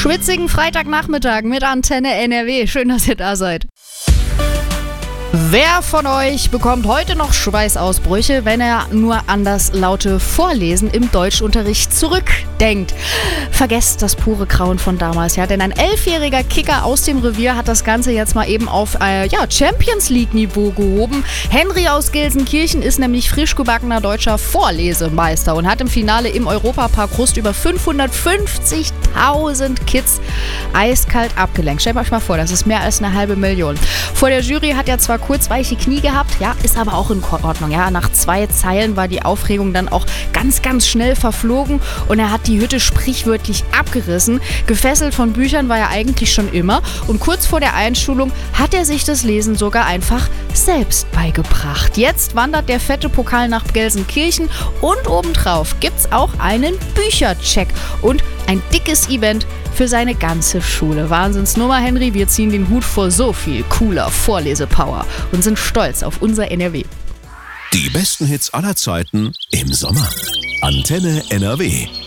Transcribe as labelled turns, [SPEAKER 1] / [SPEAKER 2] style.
[SPEAKER 1] schwitzigen Freitagnachmittag mit Antenne NRW. Schön, dass ihr da seid. Wer von euch bekommt heute noch Schweißausbrüche, wenn er nur an das laute Vorlesen im Deutschunterricht zurückdenkt? Vergesst das pure Grauen von damals, ja, denn ein 11-jähriger Kicker aus dem Revier hat das Ganze jetzt mal eben auf Champions League-Niveau gehoben. Henry aus Gelsenkirchen ist nämlich frisch gebackener deutscher Vorlesemeister und hat im Finale im Europapark Rust über 550.000 Kids eiskalt abgelenkt. Stellt euch mal vor, das ist mehr als 500.000. Vor der Jury hat er zwar kurz weiche Knie gehabt, ja, ist aber auch in Ordnung. Ja, nach 2 Zeilen war die Aufregung dann auch ganz, ganz schnell verflogen und er hat die Hütte sprichwörtlich abgerissen. Gefesselt von Büchern war er eigentlich schon immer und kurz vor der Einschulung hat er sich das Lesen sogar einfach selbst beigebracht. Jetzt wandert der fette Pokal nach Gelsenkirchen und obendrauf gibt's auch einen Büchercheck und ein dickes Event für seine ganze Schule. Wahnsinnsnummer, Henry. Wir ziehen den Hut vor so viel cooler Vorlesepower und sind stolz auf unser NRW.
[SPEAKER 2] Die besten Hits aller Zeiten im Sommer. Antenne NRW.